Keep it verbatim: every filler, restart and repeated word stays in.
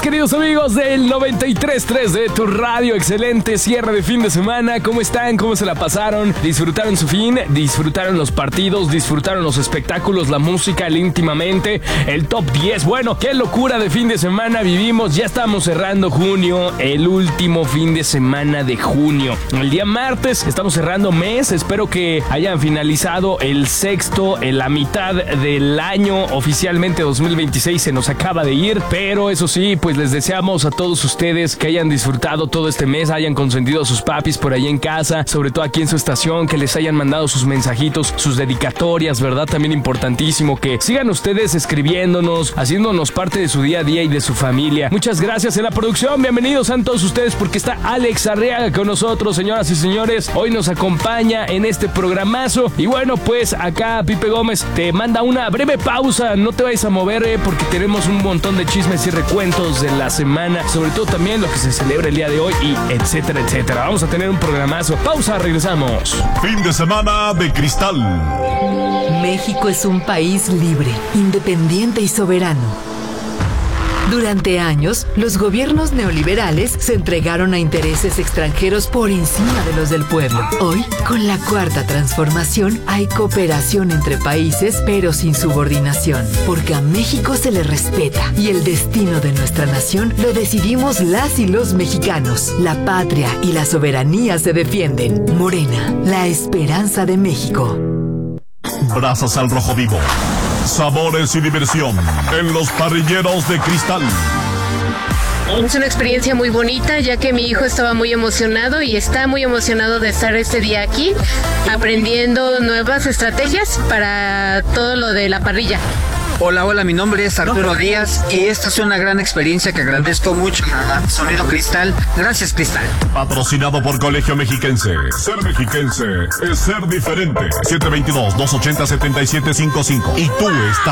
queridos amigos del noventa y tres punto tres de tu radio. Excelente cierre de fin de semana. ¿Cómo están? ¿Cómo se la pasaron? ¿Disfrutaron su fin? ¿Disfrutaron los partidos? ¿Disfrutaron los espectáculos? ¿La música? ¿El íntimamente? ¿El top diez? Bueno, qué locura de fin de semana vivimos. Ya estamos cerrando junio, el último fin de semana de junio. El día martes estamos cerrando mes. Espero que hayan finalizado el sexto, en la mitad del año. Oficialmente dos mil veintiséis se nos acaba de ir, pero eso sí, pues les deseamos a todos ustedes que hayan disfrutado todo este mes, hayan consentido a sus papis por ahí en casa, sobre todo aquí en su estación, que les hayan mandado sus mensajitos, sus dedicatorias, ¿verdad? También importantísimo que sigan ustedes escribiéndonos, haciéndonos parte de su día a día y de su familia. Muchas gracias en la producción, bienvenidos a todos ustedes porque está Alex Arriaga con nosotros, señoras y señores. Hoy nos acompaña en este programazo y bueno, pues acá Pipe Gómez te manda una breve pausa, no te vayas a mover eh, porque tenemos un montón de chismes y recuentos de la semana, sobre todo también lo que se celebra el día de hoy y etcétera, etcétera. Vamos a tener un programazo. Pausa, regresamos. Fin de semana de cristal. México es un país libre, independiente y soberano. Durante años, los gobiernos neoliberales se entregaron a intereses extranjeros por encima de los del pueblo. Hoy, con la cuarta transformación, hay cooperación entre países, pero sin subordinación, porque a México se le respeta y el destino de nuestra nación lo decidimos las y los mexicanos. La patria y la soberanía se defienden. Morena, la esperanza de México. Brasas al rojo vivo. Sabores y diversión en los parrilleros de cristal. Es una experiencia muy bonita, ya que mi hijo estaba muy emocionado y está muy emocionado de estar este día aquí, aprendiendo nuevas estrategias para todo lo de la parrilla. Hola, hola, mi nombre es Arturo Díaz y esta es una gran experiencia que agradezco mucho a Sonido Cristal. Gracias, Cristal. Patrocinado por Colegio Mexiquense. Ser mexiquense es ser diferente. siete dos dos, dos ocho cero, siete siete cinco cinco. Y tú estás